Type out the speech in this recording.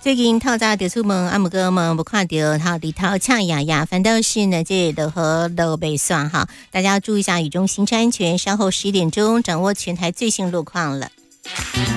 最近透早就出门，阿姆哥们不看到他里头呛牙牙，反倒是呢这的和都被算哈，大家要注意一下雨中行车安全。稍后11点钟掌握全台最新路况了。